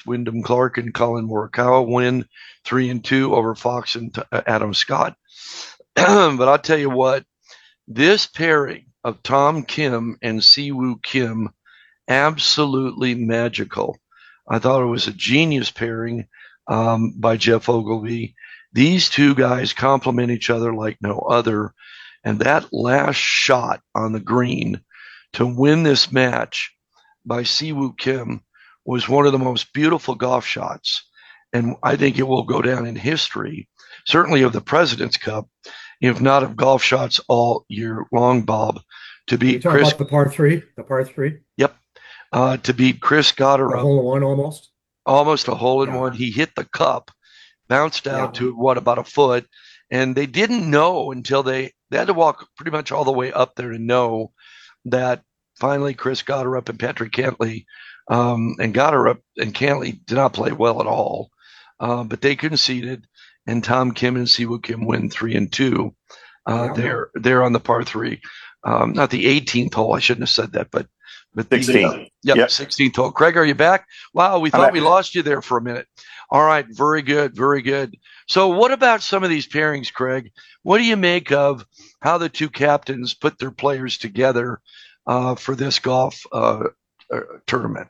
Wyndham Clark and Colin Morikawa win 3-2 over Fox and Adam Scott. But I'll tell you what, this pairing of Tom Kim and Siwoo Kim, absolutely magical. I thought it was a genius pairing by Jeff Ogilvy. These two guys complement each other like no other. And that last shot on the green to win this match by Siwoo Kim was one of the most beautiful golf shots. And I think it will go down in history, certainly of the President's Cup, if not of golf shots all year long, Bob. To You beat talking Chris, about the par three? The par three? yep, to beat Chris A Gotterup, hole in one almost? almost a hole in Yeah. one. He hit the cup, bounced out Yeah. to what, about a foot, and they didn't know until they had to walk pretty much all the way up there to know that finally Chris Gotterup and Patrick Cantley, and Gotterup and Cantley did not play well at all, but they conceded, and Tom Kim and Siwoo Kim win 3-2. Yeah. They're on the par three, not the 18th hole. I shouldn't have said that, but the 16. yep, Yep. 16th hole. Craig, are you back? Wow, we I'm thought we back. lost you there for a minute. All right, very good, very good. So, what about some of these pairings, Craig? What do you make of how the two captains put their players together for this golf tournament?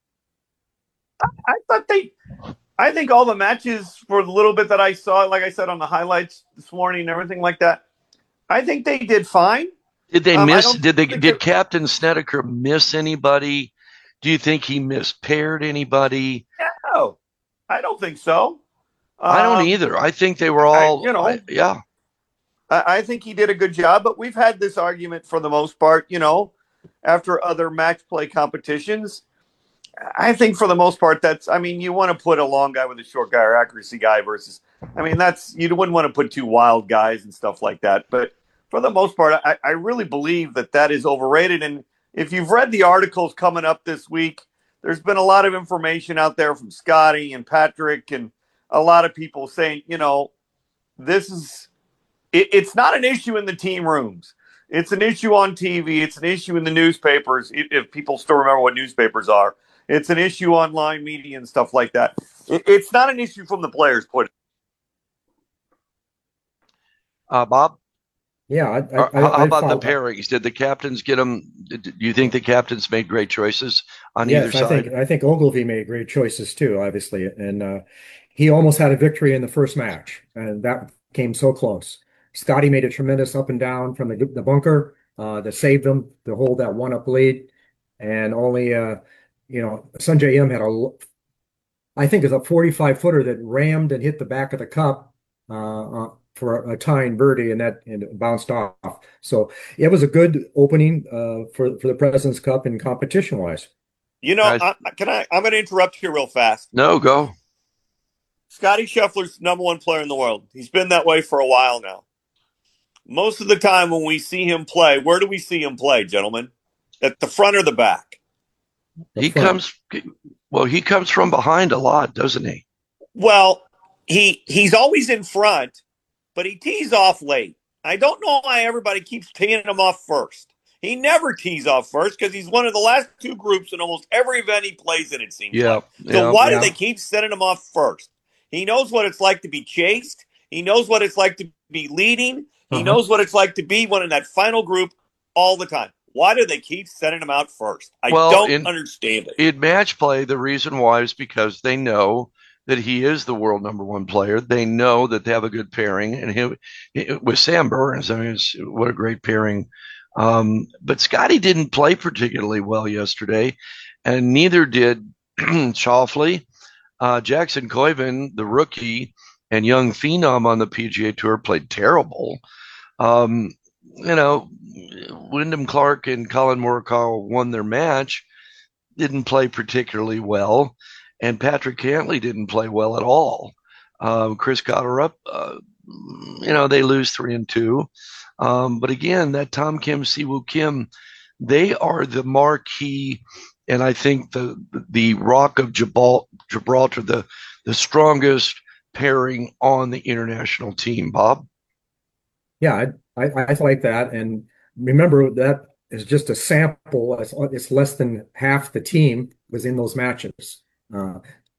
I thought I think all the matches for the little bit that I saw, like I said on the highlights this morning and everything like that, I think they did fine. Did they I miss? don't think Did Captain Snedeker miss anybody? Do you think he mispaired anybody? no, I don't think so. I don't Um, either. I think they were all, yeah. I think he did a good job, but we've had this argument for the most part, after other match play competitions. I think for the most part, you want to put a long guy with a short guy or accuracy guy versus, you wouldn't want to put two wild guys and stuff like that. But for the most part, I really believe that is overrated. And if you've read the articles coming up this week, there's been a lot of information out there from Scotty and Patrick and a lot of people saying, it's not an issue in the team rooms. It's an issue on TV. It's an issue in the newspapers, if people still remember what newspapers are. It's an issue online media and stuff like that. It's not an issue from the players' point. Bob, Yeah. how I about the follow. pairings? Did the captains get them? Do you think the captains made great choices on either Yes, side? I think Ogilvy made great choices too, obviously, and he almost had a victory in the first match, and that came so close. Scotty made a tremendous up and down from the bunker that saved them to hold that one up lead, and only Sungjae Im had I think it's a 45 footer that rammed and hit the back of the cup for a tying birdie, and it bounced off. So it was a good opening for the President's Cup in competition wise. Guys, I'm going to interrupt here real fast. no, go. Scotty Scheffler's number one player in the world. He's been that way for a while now. Most of the time when we see him play, where do we see him play, gentlemen? At the front or the back? The He front. comes, well, he comes from behind a lot, doesn't he? Well, he's always in front, but he tees off late. I don't know why everybody keeps teeing him off first. He never tees off first because he's one of the last two groups in almost every event he plays in, it seems Yeah, like. So yeah. why do they Yeah. keep sending him off first? He knows what it's like to be chased. He knows what it's like to be leading. He Uh-huh. knows what it's like to be one in that final group all the time. Why do they keep sending him out first? I Well, don't understand it. in match play, the reason why is because they know that he is the world number one player. They know that they have a good pairing, and with Sam Burns, I mean, what a great pairing. But Scotty didn't play particularly well yesterday, and neither did Schauffele. Jackson Koiven, the rookie and young phenom on the PGA Tour, played terrible. Um, you know, Wyndham Clark and Colin Morikawa won their match, didn't play particularly well, and Patrick Cantley didn't play well at all. Chris Gotterup, they lose 3-2. But again, that Tom Kim, Siwoo Kim, they are the marquee, and I think the Rock of Gibraltar, the strongest pairing on the international team. Bob, Yeah, I like that. And remember, that is just a sample. It's less than half the team was in those matches.